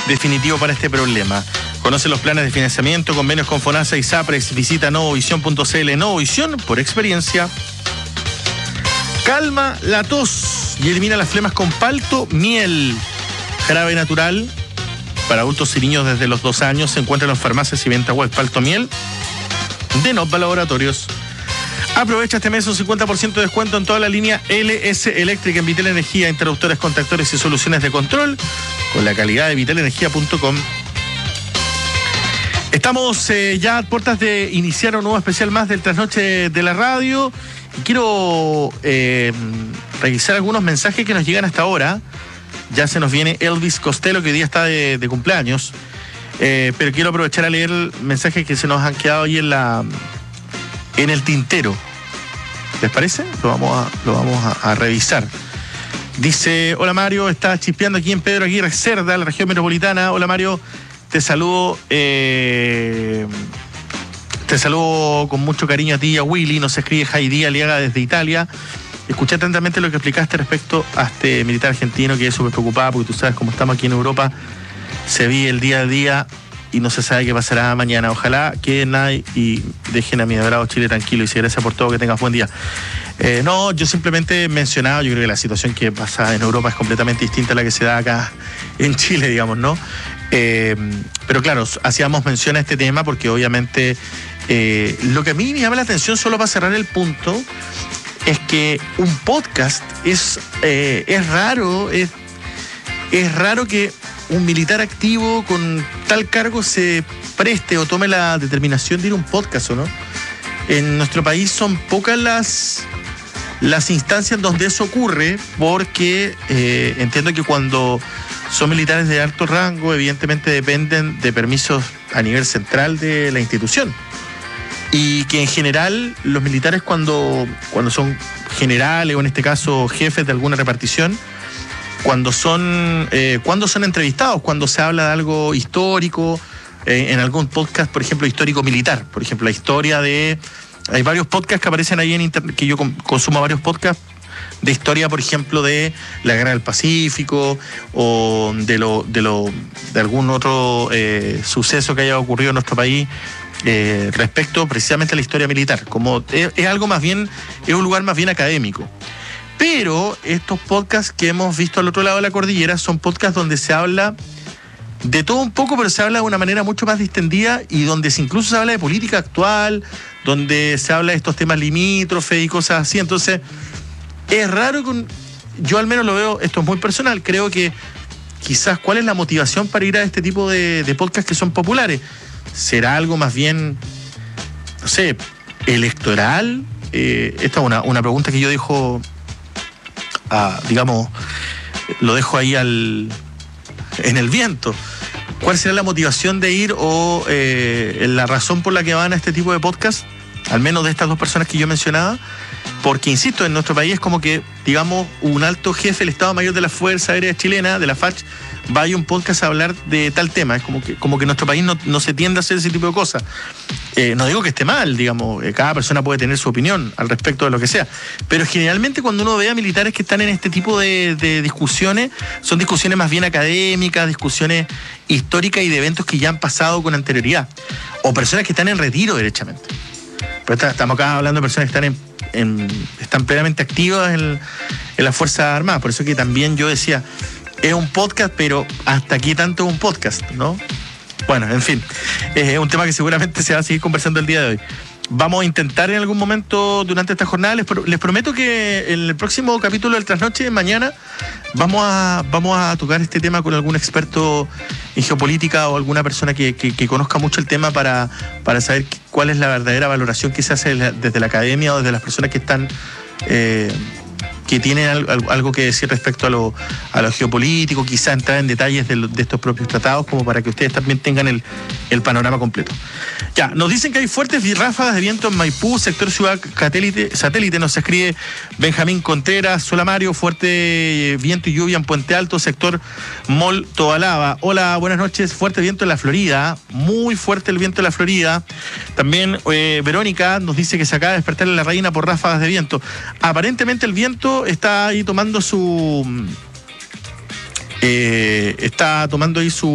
definitivo para este problema. Conoce los planes de financiamiento, convenios con FONASA y SAPRES. Visita novovisión.cl. Novovisión, por experiencia. Calma la tos y elimina las flemas con palto miel. Jarabe natural para adultos y niños desde los 2 años. Se encuentra en las farmacias y venta web. Palto miel de Nova Laboratorios. Aprovecha este mes un 50% de descuento en toda la línea LS Eléctrica en Vital Energía, interruptores, contactores y soluciones de control con la calidad de vitalenergia.com. Estamos ya a puertas de iniciar un nuevo especial más del Trasnoche de la Radio. Y quiero revisar algunos mensajes que nos llegan hasta ahora. Ya se nos viene Elvis Costello, que hoy día está de cumpleaños. Pero quiero aprovechar a leer mensajes que se nos han quedado ahí en el tintero. ¿Les parece? Lo vamos a revisar. Dice, hola Mario, está chispeando aquí en Pedro Aguirre Cerda, la región metropolitana. Hola Mario, te saludo con mucho cariño a ti y a Willy. Nos escribe Heidi Aliaga desde Italia. Escuché atentamente lo que explicaste respecto a este militar argentino que es súper preocupado, porque tú sabes cómo estamos aquí en Europa, se vive el día a día y no se sabe qué pasará mañana. Ojalá queden ahí y dejen a mi adorado Chile tranquilo, y gracias por todo, que tengas buen día. No, yo simplemente he mencionado, yo creo que la situación que pasa en Europa es completamente distinta a la que se da acá en Chile, digamos, ¿no? Pero claro, hacíamos mención a este tema porque obviamente lo que a mí me llama la atención, solo para cerrar el punto, es que un podcast es raro, es raro que un militar activo con tal cargo se preste o tome la determinación de ir a un podcast, ¿o no? En nuestro país son pocas las instancias donde eso ocurre, porque entiendo que cuando son militares de alto rango, evidentemente dependen de permisos a nivel central de la institución. Y que en general los militares cuando son generales, o en este caso jefes de alguna repartición, cuando son entrevistados, cuando se habla de algo histórico, en algún podcast, por ejemplo, histórico militar, por ejemplo, la historia de... Hay varios podcasts que aparecen ahí en internet, que yo consumo varios podcasts de historia, por ejemplo, de la Guerra del Pacífico, o de algún otro suceso que haya ocurrido en nuestro país, respecto precisamente a la historia militar. Como es algo más bien, es un lugar más bien académico. Pero estos podcasts que hemos visto al otro lado de la cordillera son podcasts donde se habla de todo un poco, pero se habla de una manera mucho más distendida, y donde incluso se habla de política actual, donde se habla de estos temas limítrofes y cosas así. Entonces, es raro, yo al menos lo veo, esto es muy personal, creo que quizás cuál es la motivación para ir a este tipo de podcasts que son populares. ¿Será algo más bien, no sé, electoral? Esta es una pregunta que yo dejo, digamos, lo dejo ahí en el viento. ¿Cuál será la motivación de ir, o la razón por la que van a este tipo de podcast, al menos de estas dos personas que yo mencionaba? Porque, insisto, en nuestro país es como que, digamos, un alto jefe del Estado Mayor de la Fuerza Aérea Chilena, de la FACH, vaya a un podcast a hablar de tal tema. Es como que en nuestro país no se tiende a hacer ese tipo de cosas. No digo que esté mal, digamos, cada persona puede tener su opinión al respecto de lo que sea, pero generalmente cuando uno ve a militares que están en este tipo de discusiones, son discusiones más bien académicas, discusiones históricas y de eventos que ya han pasado con anterioridad, o personas que están en retiro derechamente. Pero estamos acá hablando de personas que están plenamente activas en las Fuerzas Armadas. Por eso que también yo decía, es un podcast, pero ¿hasta qué tanto es un podcast, no? Bueno, en fin, es un tema que seguramente se va a seguir conversando el día de hoy. Vamos a intentar en algún momento durante esta jornada, les prometo que en el próximo capítulo del Trasnoche, mañana, vamos a tocar este tema con algún experto en geopolítica o alguna persona que conozca mucho el tema para saber cuál es la verdadera valoración que se hace desde la academia o desde las personas que están... que tienen algo que decir respecto a lo geopolítico, quizá entrar en detalles de estos propios tratados, como para que ustedes también tengan el panorama completo. Ya, nos dicen que hay fuertes ráfagas de viento en Maipú, sector Ciudad Satélite, nos escribe Benjamín Contreras. Hola Mario, fuerte viento y lluvia en Puente Alto, sector Mall Tobalaba. Hola, buenas noches, fuerte viento en la Florida, muy fuerte el viento en la Florida. También Verónica nos dice que se acaba de despertar en La Reina por ráfagas de viento. Aparentemente el viento está ahí tomando su